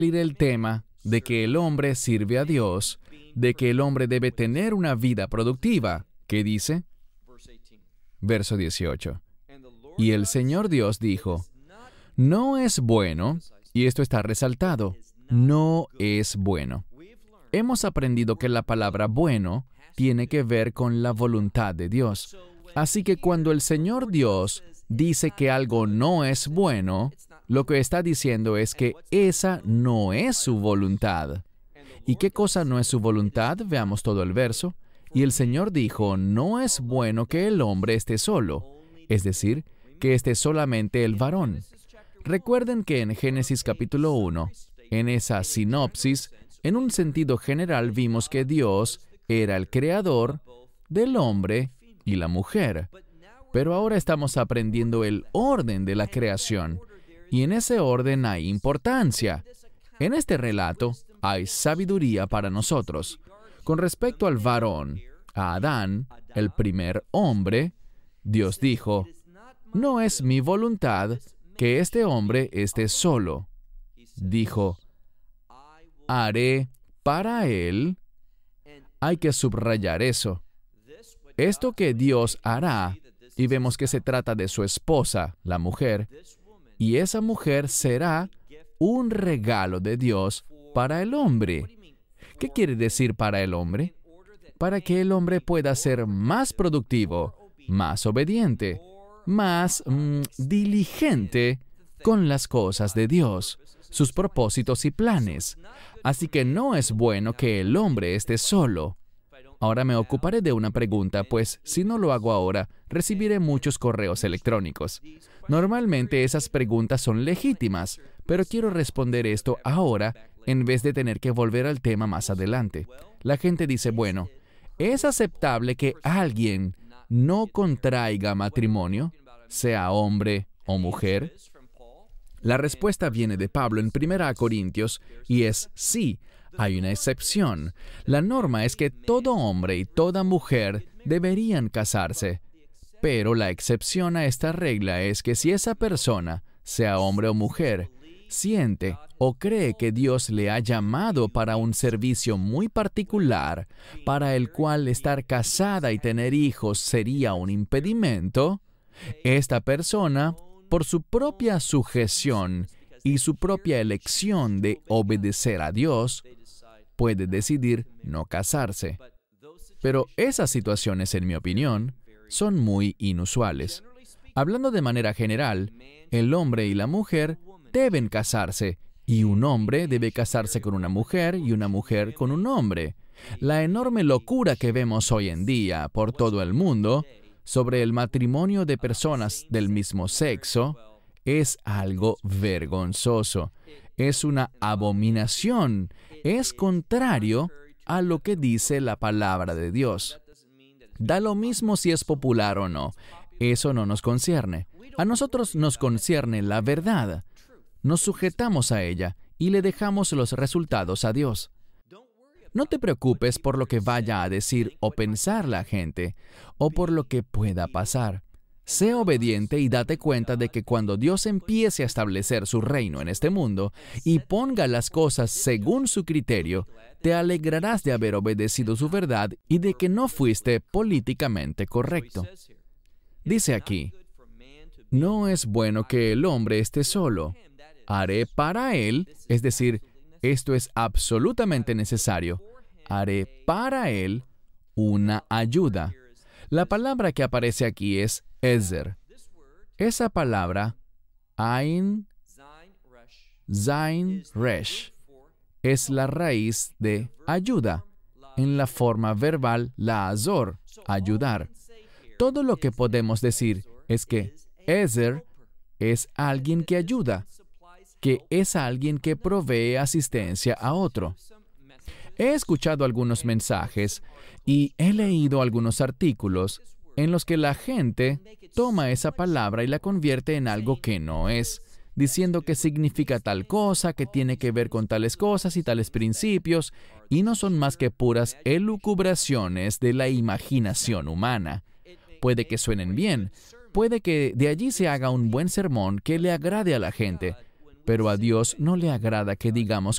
el tema de que el hombre sirve a Dios, de que el hombre debe tener una vida productiva. ¿Qué dice? Verso 18. Y el Señor Dios dijo, no es bueno, y esto está resaltado, no es bueno. Hemos aprendido que la palabra bueno tiene que ver con la voluntad de Dios. Así que cuando el Señor Dios dice que algo no es bueno, lo que está diciendo es que esa no es su voluntad. ¿Y qué cosa no es su voluntad? Veamos todo el verso. Y el Señor dijo, no es bueno que el hombre esté solo, es decir, que esté solamente el varón. Recuerden que en Génesis capítulo 1, en esa sinopsis, en un sentido general vimos que Dios era el creador del hombre y la mujer. Pero ahora estamos aprendiendo el orden de la creación, y en ese orden hay importancia. En este relato hay sabiduría para nosotros. Con respecto al varón, a Adán, el primer hombre, Dios dijo, no es mi voluntad que este hombre esté solo. Dijo, haré para él. Hay que subrayar eso. Esto que Dios hará, y vemos que se trata de su esposa, la mujer, y esa mujer será un regalo de Dios para el hombre. ¿Qué quiere decir para el hombre? Para que el hombre pueda ser más productivo, más obediente, más diligente con las cosas de Dios, sus propósitos y planes. Así que no es bueno que el hombre esté solo. Ahora me ocuparé de una pregunta, pues si no lo hago ahora, recibiré muchos correos electrónicos. Normalmente esas preguntas son legítimas, pero quiero responder esto ahora en vez de tener que volver al tema más adelante. La gente dice, bueno, ¿es aceptable que alguien no contraiga matrimonio, sea hombre o mujer? La respuesta viene de Pablo en 1 Corintios y es sí. Hay una excepción. La norma es que todo hombre y toda mujer deberían casarse. Pero la excepción a esta regla es que si esa persona, sea hombre o mujer, siente o cree que Dios le ha llamado para un servicio muy particular, para el cual estar casada y tener hijos sería un impedimento, esta persona, por su propia sujeción y su propia elección de obedecer a Dios, puede decidir no casarse. Pero esas situaciones, en mi opinión, son muy inusuales. Hablando de manera general, el hombre y la mujer deben casarse, y un hombre debe casarse con una mujer y una mujer con un hombre. La enorme locura que vemos hoy en día por todo el mundo sobre el matrimonio de personas del mismo sexo es algo vergonzoso. Es una abominación. Es contrario a lo que dice la palabra de Dios. Da lo mismo si es popular o no. Eso no nos concierne. A nosotros nos concierne la verdad. Nos sujetamos a ella y le dejamos los resultados a Dios. No te preocupes por lo que vaya a decir o pensar la gente, o por lo que pueda pasar. Sé obediente y date cuenta de que cuando Dios empiece a establecer su reino en este mundo y ponga las cosas según su criterio, te alegrarás de haber obedecido su verdad y de que no fuiste políticamente correcto. Dice aquí, no es bueno que el hombre esté solo. Haré para él, es decir, esto es absolutamente necesario. Haré para él una ayuda. La palabra que aparece aquí es Ezer. Esa palabra, Ain, Zain, Resh, es la raíz de ayuda. En la forma verbal, la azor, ayudar. Todo lo que podemos decir es que Ezer es alguien que ayuda, que es alguien que provee asistencia a otro. He escuchado algunos mensajes y he leído algunos artículos en los que la gente toma esa palabra y la convierte en algo que no es, diciendo que significa tal cosa, que tiene que ver con tales cosas y tales principios, y no son más que puras elucubraciones de la imaginación humana. Puede que suenen bien, puede que de allí se haga un buen sermón que le agrade a la gente, Pero a Dios no le agrada que digamos